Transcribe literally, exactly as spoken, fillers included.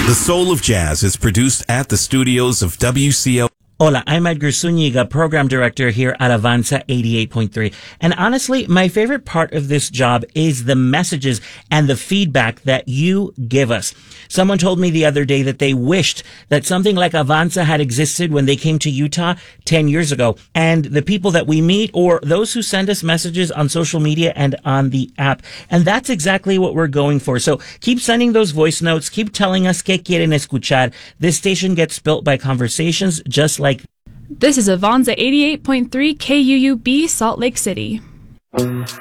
The Soul of Jazz is produced at the studios of W C L. Hola, I'm Edgar Zuniga, Program Director here at Avanza eighty-eight point three. And honestly, my favorite part of this job is the messages and the feedback that you give us. Someone told me the other day that they wished that something like Avanza had existed when they came to Utah ten years ago. And the people that we meet or those who send us messages on social media and on the app. And that's exactly what we're going for. So keep sending those voice notes. Keep telling us que quieren escuchar. This station gets built by conversations just like This is Avanza eighty-eight point three K U U B, Salt Lake City.